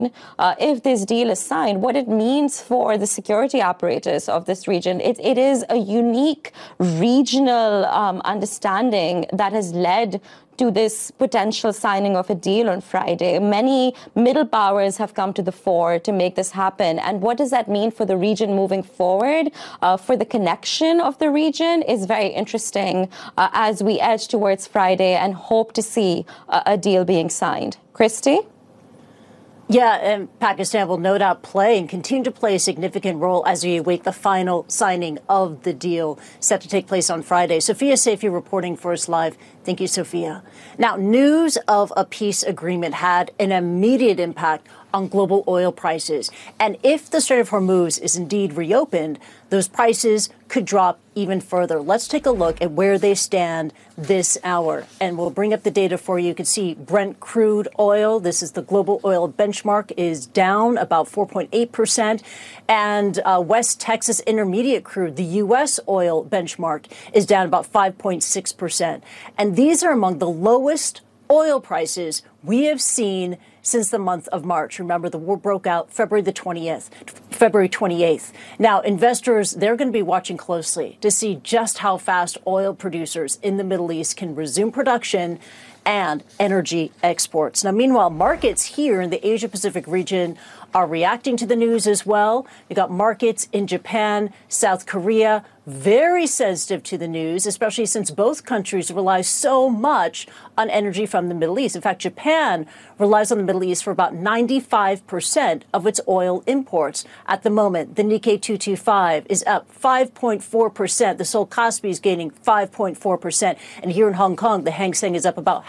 if this deal is signed, what it means for the security apparatus of this region. It is a unique regional understanding that has led to this potential signing of a deal on Friday. Many middle powers have come to the fore to make this happen. And what does that mean for the region moving forward? For the connection of the region is very interesting as we edge towards Friday and hope to see a deal being signed. Christy? Yeah, and Pakistan will no doubt play and continue to play a significant role as we await the final signing of the deal set to take place on Friday. Sophia Saifi reporting for us live. Thank you, Sophia. Now, news of a peace agreement had an immediate impact on global oil prices. And if the Strait of Hormuz is indeed reopened, those prices could drop even further. Let's take a look at where they stand this hour. And we'll bring up the data for you. You can see Brent crude oil. This is the global oil benchmark, is down about 4.8%. And West Texas Intermediate crude, the U.S. oil benchmark, is down about 5.6%. And these are among the lowest oil prices we have seen since the month of March. Remember, the war broke out February 28th. Now, investors, they're going to be watching closely to see just how fast oil producers in the Middle East can resume production and energy exports. Now, meanwhile, markets here in the Asia-Pacific region are reacting to the news as well. You got markets in Japan, South Korea, very sensitive to the news, especially since both countries rely so much on energy from the Middle East. In fact, Japan relies on the Middle East for about 95% of its oil imports. At the moment, the Nikkei 225 is up 5.4%. The Seoul Kospi is gaining 5.4%. And here in Hong Kong, the Hang Seng is up about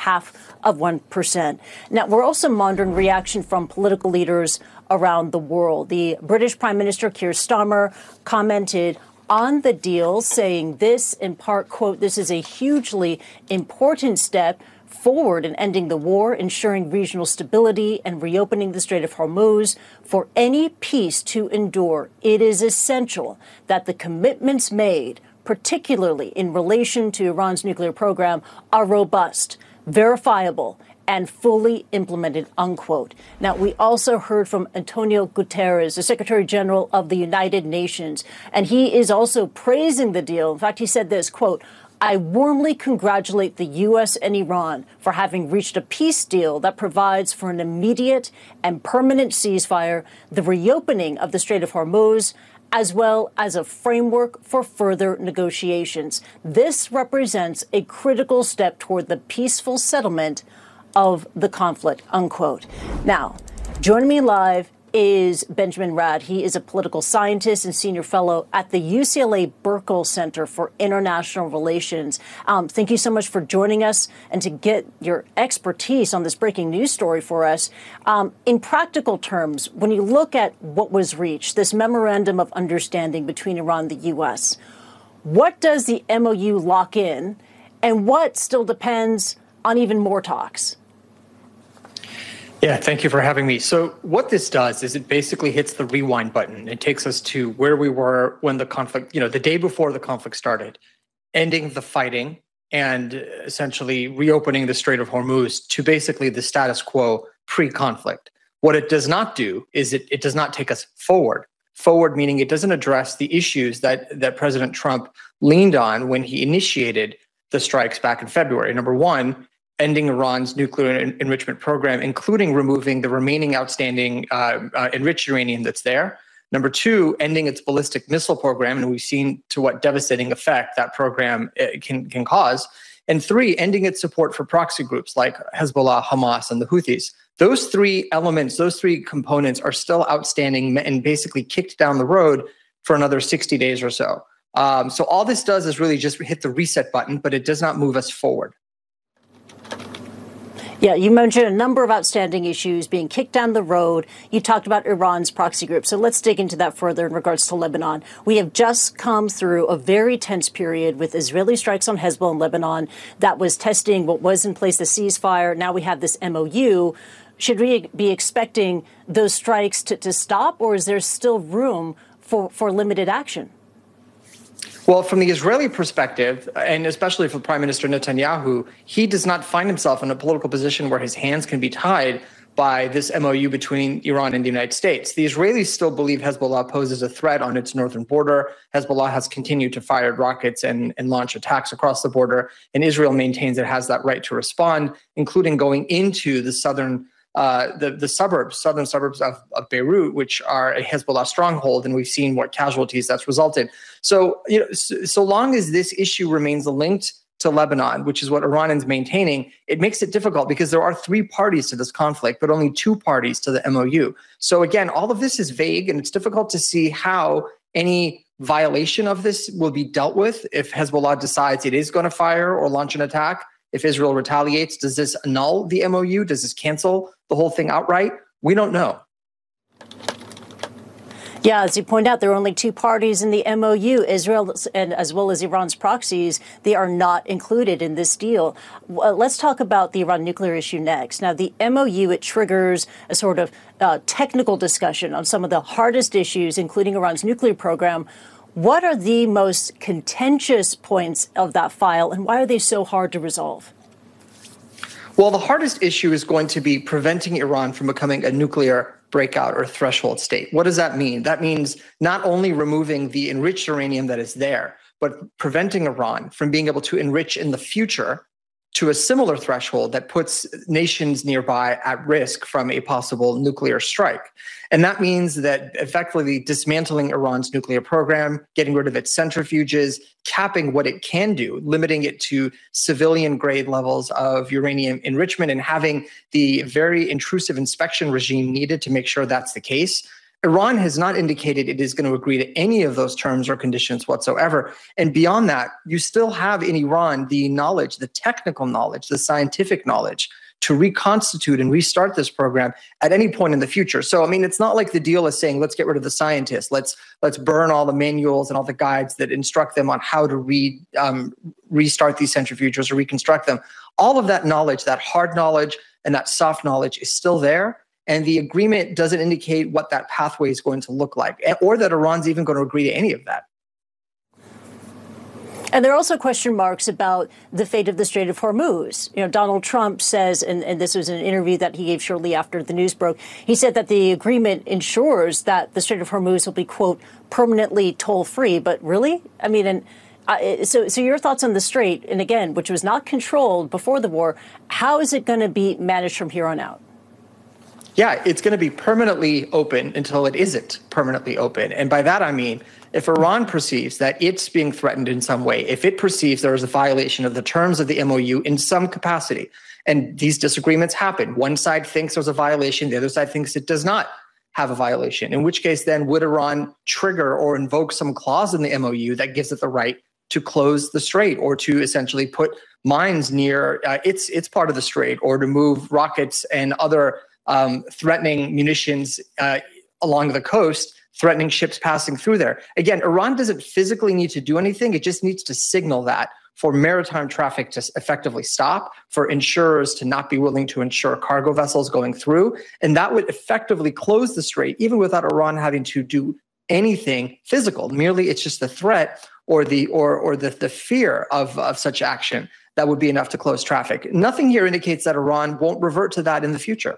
0.5%. Now, we're also monitoring reaction from political leaders around the world. The British Prime Minister Keir Starmer commented on the deal, saying this, in part, quote, "This is a hugely important step forward in ending the war, ensuring regional stability and reopening the Strait of Hormuz. For any peace to endure, it is essential that the commitments made, particularly in relation to Iran's nuclear program, are robust, verifiable, and fully implemented," unquote. Now, we also heard from Antonio Guterres, the Secretary General of the United Nations, and he is also praising the deal. In fact, he said this, quote, "I warmly congratulate the U.S. and Iran for having reached a peace deal that provides for an immediate and permanent ceasefire, the reopening of the Strait of Hormuz, as well as a framework for further negotiations. This represents a critical step toward the peaceful settlement of the conflict," unquote. Now, joining me live is Benjamin Rad. He is a political scientist and senior fellow at the UCLA Burkle Center for International Relations. Thank you so much for joining us and to get your expertise on this breaking news story for us. In practical terms, when you look at what was reached, this memorandum of understanding between Iran and the U.S., what does the MOU lock in, and what still depends on even more talks? Yeah, thank you for having me. So what this does is it basically hits the rewind button. It takes us to where we were when the conflict, the day before the conflict started, ending the fighting and essentially reopening the Strait of Hormuz to basically the status quo pre-conflict. What it does not do is it does not take us forward. Forward meaning it doesn't address the issues that President Trump leaned on when he initiated the strikes back in February. Number one, ending Iran's nuclear enrichment program, including removing the remaining outstanding enriched uranium that's there. Number two, ending its ballistic missile program, and we've seen to what devastating effect that program can cause. And three, ending its support for proxy groups like Hezbollah, Hamas, and the Houthis. Those three elements, those three components are still outstanding and basically kicked down the road for another 60 days or so. So all this does is really just hit the reset button, but it does not move us forward. Yeah, you mentioned a number of outstanding issues being kicked down the road. You talked about Iran's proxy group. So let's dig into that further in regards to Lebanon. We have just come through a very tense period with Israeli strikes on Hezbollah in Lebanon that was testing what was in place, the ceasefire. Now we have this MOU. Should we be expecting those strikes to stop, or is there still room for limited action? Well, from the Israeli perspective, and especially for Prime Minister Netanyahu, he does not find himself in a political position where his hands can be tied by this MOU between Iran and the United States. The Israelis still believe Hezbollah poses a threat on its northern border. Hezbollah has continued to fire rockets and launch attacks across the border, and Israel maintains it has that right to respond, including going into the southern suburbs of Beirut, which are a Hezbollah stronghold, and we've seen what casualties that's resulted. So, so long as this issue remains linked to Lebanon, which is what Iran is maintaining, it makes it difficult because there are 3 parties to this conflict, but only 2 parties to the MOU. So again, all of this is vague, and it's difficult to see how any violation of this will be dealt with if Hezbollah decides it is going to fire or launch an attack. If Israel retaliates, does this annul the MOU? Does this cancel the whole thing outright? We don't know. Yeah, as you point out, there are only 2 parties in the MOU, Israel and as well as Iran's proxies. They are not included in this deal. Let's talk about the Iran nuclear issue next. Now, the MOU, it triggers a sort of technical discussion on some of the hardest issues, including Iran's nuclear program. What are the most contentious points of that file, and why are they so hard to resolve? Well, the hardest issue is going to be preventing Iran from becoming a nuclear breakout or threshold state. What does that mean? That means not only removing the enriched uranium that is there, but preventing Iran from being able to enrich in the future to a similar threshold that puts nations nearby at risk from a possible nuclear strike. And that means that effectively dismantling Iran's nuclear program, getting rid of its centrifuges, capping what it can do, limiting it to civilian grade levels of uranium enrichment, and having the very intrusive inspection regime needed to make sure that's the case. Iran has not indicated it is going to agree to any of those terms or conditions whatsoever. And beyond that, you still have in Iran the knowledge, the technical knowledge, the scientific knowledge to reconstitute and restart this program at any point in the future. So, I mean, it's not like the deal is saying, let's get rid of the scientists. Let's burn all the manuals and all the guides that instruct them on how to restart these centrifuges or reconstruct them. All of that knowledge, that hard knowledge and that soft knowledge is still there. And the agreement doesn't indicate what that pathway is going to look like, or that Iran's even going to agree to any of that. And there are also question marks about the fate of the Strait of Hormuz. You know, Donald Trump says, and this was an interview that he gave shortly after the news broke, he said that the agreement ensures that the Strait of Hormuz will be, quote, permanently toll-free. But really? I mean, so your thoughts on the Strait, and again, which was not controlled before the war, how is it going to be managed from here on out? Yeah, it's going to be permanently open until it isn't permanently open. And by that, I mean, if Iran perceives that it's being threatened in some way, if it perceives there is a violation of the terms of the MOU in some capacity, and these disagreements happen, one side thinks there's a violation, the other side thinks it does not have a violation, in which case then would Iran trigger or invoke some clause in the MOU that gives it the right to close the strait or to essentially put mines near its part of the strait, or to move rockets and other threatening munitions along the coast, threatening ships passing through there. Again, Iran doesn't physically need to do anything. It just needs to signal that for maritime traffic to effectively stop, for insurers to not be willing to insure cargo vessels going through. And that would effectively close the strait, even without Iran having to do anything physical. Merely it's just the threat or the fear of such action that would be enough to close traffic. Nothing here indicates that Iran won't revert to that in the future.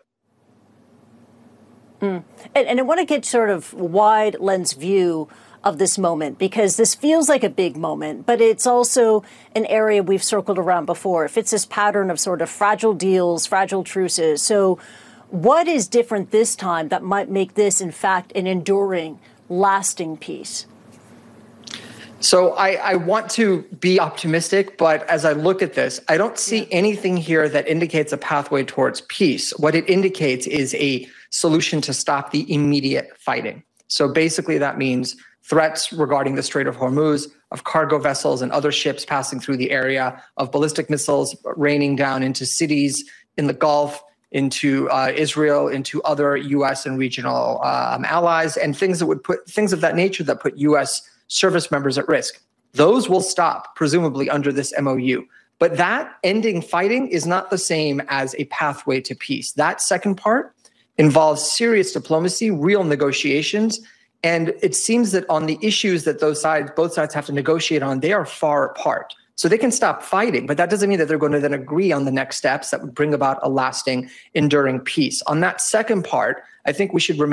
And I want to get sort of wide lens view of this moment, because this feels like a big moment, but it's also an area we've circled around before. It fits this pattern of sort of fragile deals, fragile truces. So what is different this time that might make this, in fact, an enduring, lasting peace? So I want to be optimistic, but as I look at this, I don't see anything here that indicates a pathway towards peace. What it indicates is a solution to stop the immediate fighting. So basically that means threats regarding the Strait of Hormuz, of cargo vessels and other ships passing through the area, of ballistic missiles raining down into cities in the Gulf, into Israel, into other U.S. and regional allies, and things of that nature that put U.S. service members at risk. Those will stop, presumably under this MOU. But that ending fighting is not the same as a pathway to peace. That second part involves serious diplomacy, real negotiations, and it seems that on the issues that both sides have to negotiate on, they are far apart. So they can stop fighting, but that doesn't mean that they're going to then agree on the next steps that would bring about a lasting, enduring peace. On that second part, I think we should remain